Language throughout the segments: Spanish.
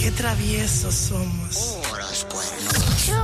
Qué traviesos somos. Puros cuernos.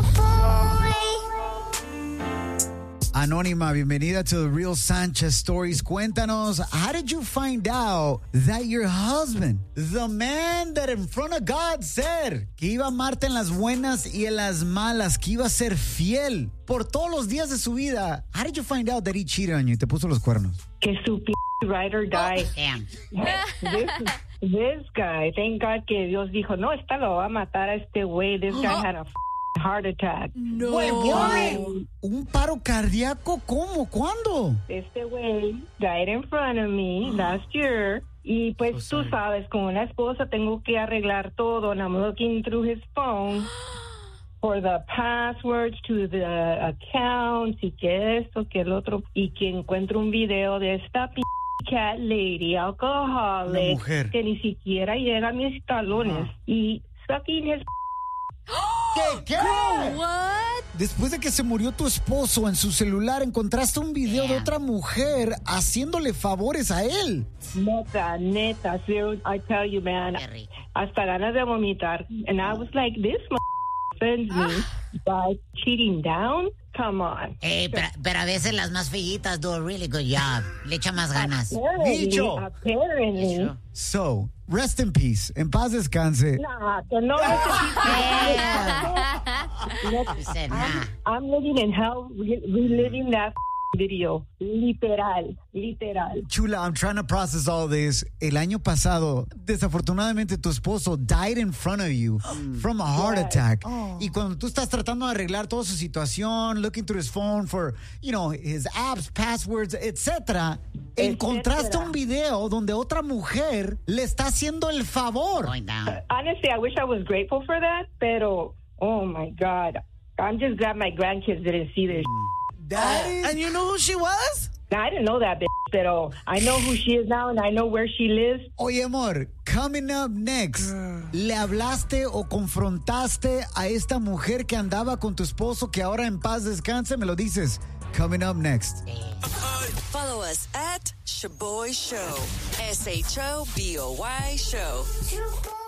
Anónima, bienvenida to The Real Sanchez Stories. Cuéntanos, how did you find out that your husband, the man that in front of God said que iba a amarte en las buenas y en las malas, que iba a ser fiel por todos los días de su vida, how did you find out that he cheated on you y te puso los cuernos? Que su ride or die. Damn. This guy, thank God que Dios dijo, no, esta lo va a matar a este güey. This guy had a heart attack. No. Wait. ¿Un paro cardíaco? ¿Cómo? ¿Cuándo? Este güey died in front of me last year. Y pues tú sabes, como una esposa tengo que arreglar todo. And I'm looking through his phone for the passwords to the accounts y que esto, que el otro. Y que encuentro un video de esta cat lady, alcoholic, mujer. que ni siquiera llega a mis talones. Y sucking his ¿Qué? What? Después de que se murió tu esposo, en su celular encontraste un video de otra mujer haciéndole favores a él. Neta, zero, I tell you, man, Qué rico. hasta ganas de vomitar. And I was like, this offends me by cheating down. Come on. Pero a veces las más feillitas do a really good job. Le echa más ganas. Apparently. So, rest in peace. En paz descanse. Nah, que no She said, nah. I'm living in hell, reliving that video. Literal. Chula, I'm trying to process all this. El año pasado, desafortunadamente, tu esposo died in front of you from a heart attack. Y cuando tú estás tratando de arreglar toda su situación, looking through his phone for, his apps, passwords, etc., encontraste un video donde otra mujer le está haciendo el favor. Going down. Honestly, I wish I was grateful for that, pero, oh my God. I'm just glad my grandkids didn't see this. And you know who she was? I didn't know that bitch, pero I know who she is now and I know where she lives. Oye, amor, coming up next, ¿le hablaste o confrontaste a esta mujer que andaba con tu esposo que ahora en paz descanse? Me lo dices. Coming up next. Follow us at Shaboy Show. SHOBOY Show.